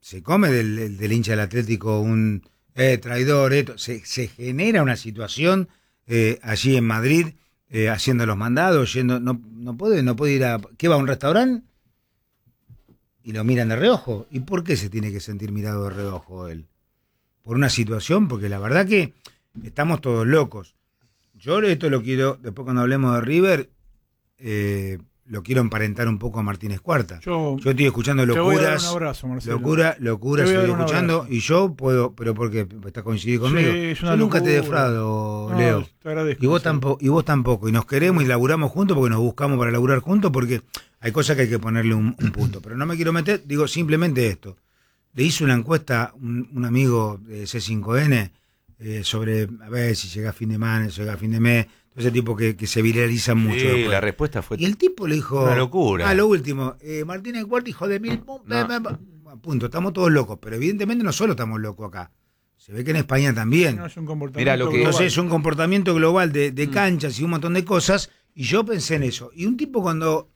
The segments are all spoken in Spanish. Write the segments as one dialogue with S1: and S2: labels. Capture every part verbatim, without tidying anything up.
S1: se come del, del hincha del Atlético un eh, traidor, esto, se, se genera una situación eh, allí en Madrid, eh, haciendo los mandados, yendo, no, no puede, no puede ir a, ¿qué va a un restaurante? Y lo miran de reojo. ¿Y por qué se tiene que sentir mirado de reojo él? Por una situación, porque la verdad que estamos todos locos. Yo esto lo quiero, después cuando hablemos de River, eh, lo quiero emparentar un poco a Martínez Cuarta. Yo, yo estoy escuchando locuras,
S2: te voy a dar un abrazo, Marcelo.
S1: locura, locuras estoy escuchando
S2: abrazo.
S1: Y yo puedo, pero porque está coincidido conmigo.
S2: Sí,
S1: yo nunca
S2: locura.
S1: te defraudo,
S2: no,
S1: Leo.
S2: Te agradezco,
S1: y vos
S2: sí.
S1: tampoco, y vos tampoco. Y nos queremos y laburamos juntos porque nos buscamos para laburar juntos porque hay cosas que hay que ponerle un, un punto. Pero no me quiero meter, digo simplemente esto. Le hice una encuesta un, un amigo de C cinco N eh, sobre a ver si llega a fin de mes, si llega a fin de mes. Ese tipo que, que se viralizan mucho.
S3: Sí,
S1: después.
S3: la respuesta fue
S1: Y el tipo le dijo...
S3: una locura.
S1: Ah, lo último. Eh, Martínez Cuarta, hijo de mil... No. Punto, estamos todos locos. Pero evidentemente no solo estamos locos acá. Se ve que en España también.
S2: No, es un comportamiento
S3: Mirá lo que-
S2: global.
S1: Entonces es un comportamiento global de, de canchas y un montón de cosas. Y yo pensé en eso. Y un tipo cuando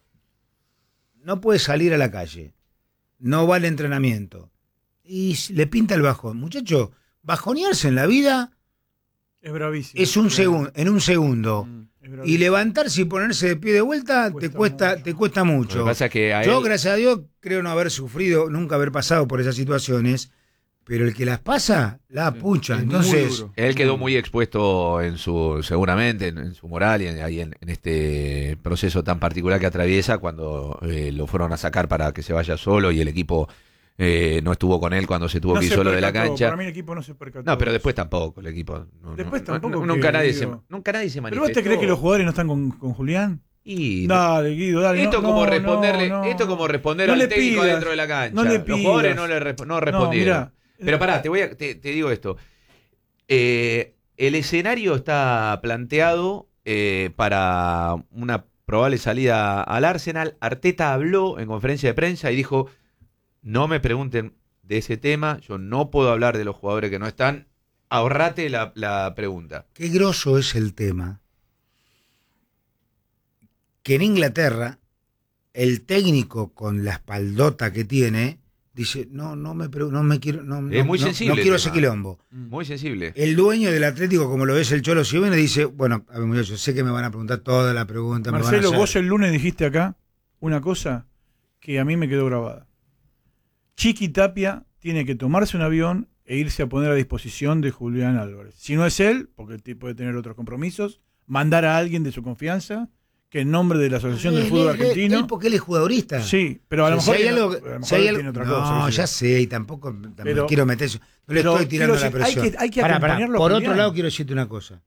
S1: no puede salir a la calle, no va al entrenamiento, y le pinta el bajón. Muchacho, bajonearse en la vida...
S2: Es bravísimo.
S1: Es un segundo, en un segundo.
S2: Es bravísimo.
S1: Y levantarse y ponerse de pie de vuelta
S2: Cuesta
S1: te cuesta
S2: mucho.
S1: te cuesta mucho.
S3: Lo que pasa es que a
S1: Yo,
S3: él-
S1: gracias a Dios, creo no haber sufrido, nunca haber pasado por esas situaciones, pero el que las pasa, la pucha.
S2: es muy
S1: Entonces,
S2: duro.
S3: Él quedó muy expuesto en su, seguramente, en, en su moral y en, ahí en, en este proceso tan particular que atraviesa cuando eh, lo fueron a sacar para que se vaya solo y el equipo eh, no estuvo con él cuando se tuvo
S2: No
S3: que ir
S2: se
S3: solo de la
S2: percató,
S3: cancha.
S2: Para mí el equipo no se percató.
S3: No, pero después tampoco el equipo. No,
S2: Después
S3: no,
S2: tampoco
S3: no,
S2: que,
S3: nunca, nadie se,
S2: digo-
S3: nunca nadie se
S2: ¿Pero
S3: manifestó.
S2: vos te crees que los jugadores no están con, con Julián?
S3: Y
S2: Dale, Guido, dale.
S3: esto
S2: no,
S3: como
S2: no,
S3: responderle,
S2: no,
S3: esto
S2: no.
S3: como responder
S2: No
S3: al
S2: le
S3: técnico
S2: pidas,
S3: dentro de la cancha.
S2: no le
S3: Los jugadores
S2: pidas.
S3: no le resp- no
S2: No,
S3: respondieron.
S2: mirá.
S3: Pero pará, te voy a, te, te digo esto. Eh, el escenario está planteado eh, para una probable salida al Arsenal. Arteta habló en conferencia de prensa y dijo: no me pregunten de ese tema, yo no puedo hablar de los jugadores que no están. Ahorrate la, la pregunta.
S1: qué grosso es el tema. Que en Inglaterra, el técnico con la espaldota que tiene, dice, no, no me, pre- no me quiero, no,
S3: Es
S1: no,
S3: muy
S1: no-
S3: sensible
S1: no quiero
S3: el
S1: ese
S3: tema.
S1: quilombo.
S3: Muy sensible.
S1: El dueño del Atlético, como lo es el Cholo Simeone, dice, bueno, a ver, muchachos, sé que me van a preguntar toda la pregunta. me van a
S2: Marcelo,
S1: hacer-
S2: vos el lunes dijiste acá una cosa que a mí me quedó grabada. Chiqui Tapia tiene que tomarse un avión e irse a poner a disposición de Julián Álvarez. Si no es él, porque el tipo puede tener otros compromisos, mandar a alguien de su confianza que en nombre de la Asociación del
S1: Él-
S2: Fútbol
S1: él-
S2: Argentino...
S1: él porque él es jugadorista.
S2: Sí, pero a lo
S1: Si
S2: mejor,
S1: hay
S2: tiene,
S1: algo-
S2: a lo mejor
S1: si hay
S2: él
S1: algo-
S2: tiene otra
S1: no,
S2: cosa. qué sé
S1: ya
S2: yo.
S1: sé, y tampoco, tampoco
S2: Pero-
S1: quiero meter eso. No le
S2: pero
S1: estoy tirando
S2: quiero
S1: la
S2: decir, hay
S1: presión.
S2: que- hay que
S1: Pará, pará.
S2: acompañarlo a
S1: Por
S2: Julián.
S1: otro lado, quiero decirte una cosa.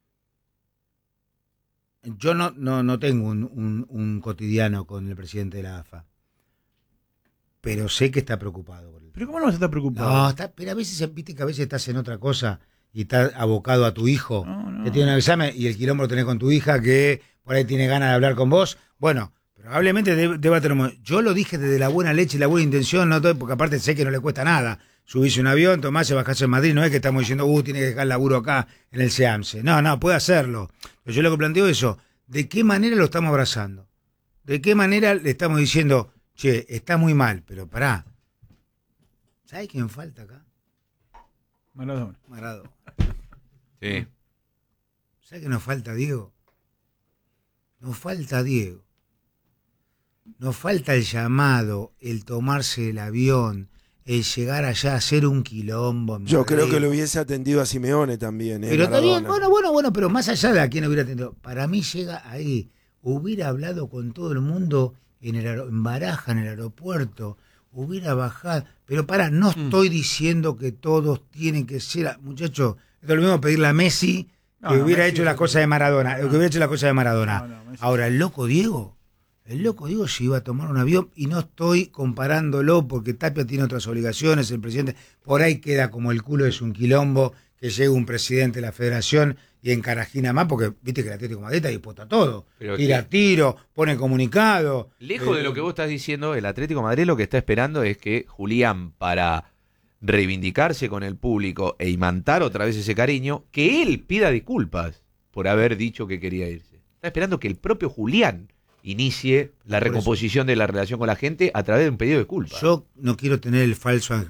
S1: Yo no, no, no tengo un, un- un cotidiano con el presidente de la A F A, pero sé que está preocupado por él.
S2: Pero ¿cómo no vas a estar preocupado?
S1: No, está, pero a veces, viste que a veces estás en otra cosa y estás abocado a tu hijo,
S2: No, no.
S1: que tiene un examen y el quilombo lo tenés con tu hija, que por ahí tiene ganas de hablar con vos. Bueno, probablemente de- deba tener... Yo lo dije desde la buena leche y la buena intención, no todo, porque aparte sé que no le cuesta nada. Subirse un avión, tomarse, bajarse en Madrid, no es que estamos diciendo, uh, tiene que dejar el laburo acá en el SEAMSE. No, no, puede hacerlo. Pero yo lo que planteo es eso, ¿de qué manera lo estamos abrazando? ¿De qué manera le estamos diciendo, che, está muy mal, pero pará? ¿Sabes quién falta acá?
S2: Maradona.
S1: Maradona.
S3: Sí.
S1: ¿Sabes qué nos falta, Diego? Nos falta Diego. Nos falta el llamado, el tomarse el avión, el llegar allá a hacer un quilombo. en
S4: Yo
S1: Madrid.
S4: creo que lo hubiese atendido a Simeone también. ¿eh?
S1: Pero está bien,
S4: Maradona.
S1: bueno, bueno, bueno, pero más allá de a quién hubiera atendido, para mí llega ahí, hubiera hablado con todo el mundo en, el, aer- en Baraja, en el aeropuerto, hubiera bajado, pero para, no estoy diciendo que todos tienen que ser, muchachos, esto es lo mismo pedirle a Messi que
S2: No, no,
S1: hubiera
S2: Messi
S1: hecho
S2: es
S1: las
S2: otro-
S1: cosas de Maradona,
S2: no.
S1: que hubiera hecho las cosas de Maradona.
S2: No, no, Messi-
S1: Ahora, el loco Diego, el loco Diego se iba a tomar un avión y no estoy comparándolo porque Tapia tiene otras obligaciones, el presidente, por ahí queda como el culo es un quilombo, que llegue un presidente de la federación y encarajina más, porque viste que el Atlético de Madrid está dispuesto a todo.
S3: Pero
S1: Tira
S3: que-
S1: tiro, pone comunicado.
S3: Lejos
S1: eh,
S3: de lo que vos estás diciendo, el Atlético de Madrid lo que está esperando es que Julián, para reivindicarse con el público e imantar otra vez ese cariño, que él pida disculpas por haber dicho que quería irse. Está esperando que el propio Julián inicie la
S1: Por
S3: recomposición de la relación con la gente a través de un pedido de disculpas.
S1: Yo no quiero tener el falso